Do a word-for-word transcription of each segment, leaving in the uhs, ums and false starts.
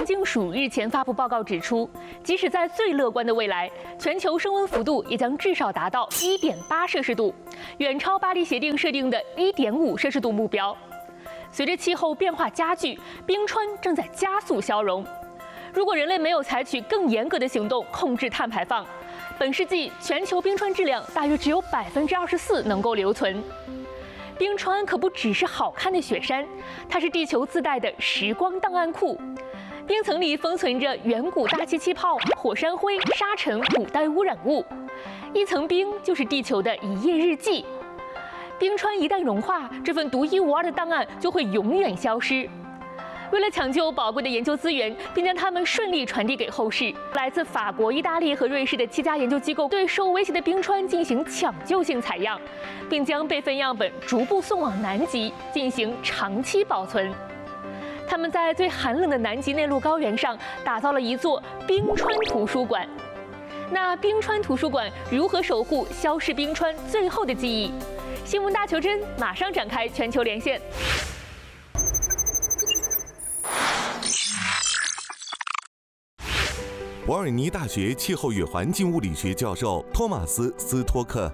环境署日前发布报告指出，即使在最乐观的未来，全球升温幅度也将至少达到 一点八摄氏度，远超巴黎协定设定的 一点五摄氏度目标。随着气候变化加剧，冰川正在加速消融。如果人类没有采取更严格的行动控制碳排放，本世纪全球冰川质量大约只有百分之二十四能够留存。冰川可不只是好看的雪山，它是地球自带的时光档案库。冰层里封存着远古大气气泡、火山灰、沙尘、古代污染物。一层冰就是地球的一页日记。冰川一旦融化，这份独一无二的档案就会永远消失。为了抢救宝贵的研究资源，并将它们顺利传递给后世，来自法国、意大利和瑞士的七家研究机构对受威胁的冰川进行抢救性采样，并将备份样本逐步送往南极进行长期保存。他们在最寒冷的南极内陆高原上打造了一座冰川图书馆。那冰川图书馆如何守护消逝冰川最后的记忆？新闻大求真马上展开全球连线。 伯尔尼大学气候与环境物理学教授托马斯·斯托克。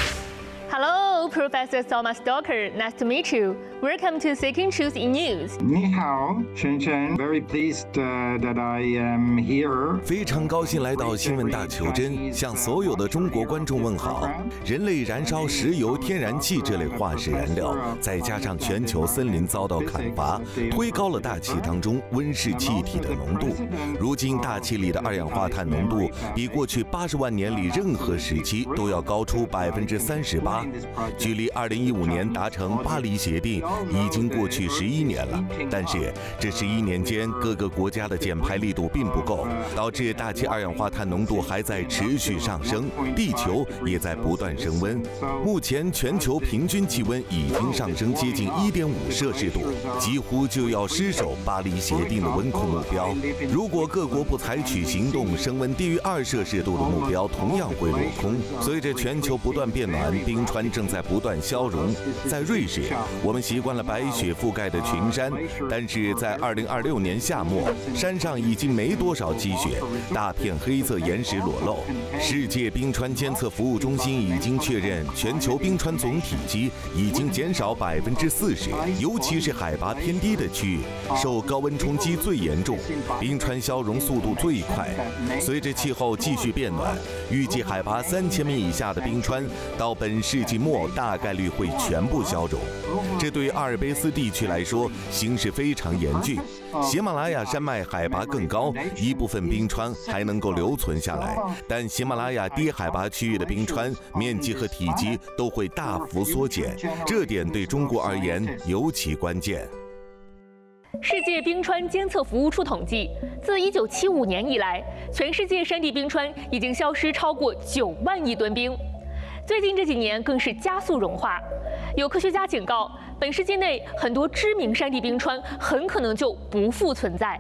Hello, Professor Thomas Stocker. Nice to meet you. Welcome to Second Truth in News. 你好，晨晨。Very pleased uh, that I am here. 非常高兴来到新闻大求真，向所有的中国观众问好。人类燃烧石油、天然气这类化石燃料，再加上全球森林遭到砍伐，推高了大气当中温室气体的浓度。如今大气里的二氧化碳浓度比过去八十万年里任何时期都要高出百分之三十八。距离二零一五年达成巴黎协定已经过去十一年了，但是这十一年间各个国家的减排力度并不够，导致大气二氧化碳浓度还在持续上升，地球也在不断升温。目前全球平均气温已经上升接近 一点五摄氏度，几乎就要失守巴黎协定的温控目标。如果各国不采取行动，升温低于二摄氏度的目标同样会落空。随着全球不断变暖，冰川正在不断消融。在瑞士，我们习惯了白雪覆盖的群山，但是在二零二六年夏末，山上已经没多少积雪，大片黑色岩石裸露。世界冰川监测服务中心已经确认，全球冰川总体积已经减少百分之四十，尤其是海拔偏低的区域，受高温冲击最严重，冰川消融速度最快。随着气候继续变暖，预计海拔三千米以下的冰川到本世纪末大概率会全部消融。这对阿尔卑斯地区来说形势非常严峻。喜马拉雅山脉海拔更高，一部分冰川还能够留存下来，但喜马拉雅低海拔区域的冰川面积和体积都会大幅缩减，这点对中国而言尤其关键。 世界冰川监测服务处统计，自一九七五年以来，全世界山地冰川已经消失超过九万亿吨冰。最近这几年更是加速融化。有科学家警告，本世纪内很多知名山地冰川很可能就不复存在。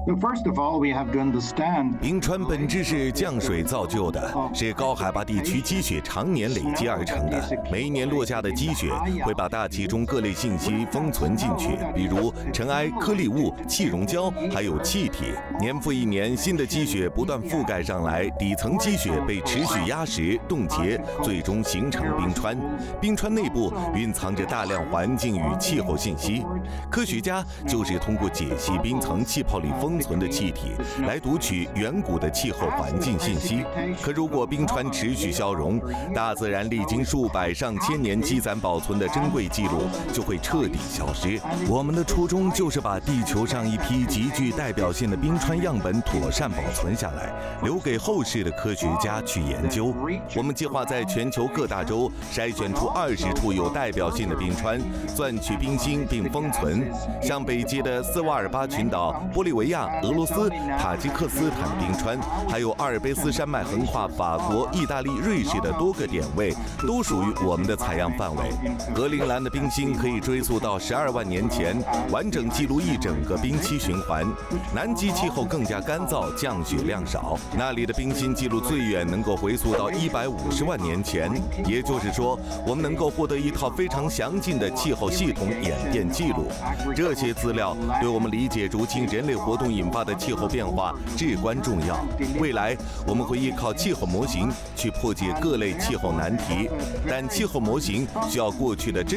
冰川本质是降水造就的，是高海拔地区积雪常年累积而成的。每一年落下的积雪会把大气中各类信息封存进去，比如尘埃、颗粒物、气溶胶，还有气体。年复一年，新的积雪不断覆盖上来，底层积雪被持续压实、冻结，最终形成冰川。冰川内部蕴藏着大量环境与气候信息，科学家就是通过解析冰层气泡里封存的气体来读取远古的气候环境信息。可如果冰川持续消融，大自然历经数百上千年积攒保存的珍贵记录就会彻底消失。我们的初衷就是把地球上一批极具代表性的冰川样本妥善保存下来，留给后世的科学家去研究。我们计划在全球各大洲筛选出二十处有代表性的冰川，钻取冰芯并封存。像北极的斯瓦尔巴群岛、玻利维亚、俄罗斯、塔吉克斯坦冰川，还有阿尔卑斯山脉横跨法国、意大利、瑞士的多个点位，都属于我们的采样范围。格陵兰的冰芯可以追溯到十二万年前，完整记录一整个冰期循环。南极气候更加干燥，降雪量少，那里的冰芯记录最远能够回溯到一百五十万年前。也就是说，我们能够获得一套非常详尽的气候系统演变记录。这些资料对我们理解如今人类活动动引发的气候变化至关重要。未来我们会依靠气候模型去破解各类气候难题，但气候模型需要过去的真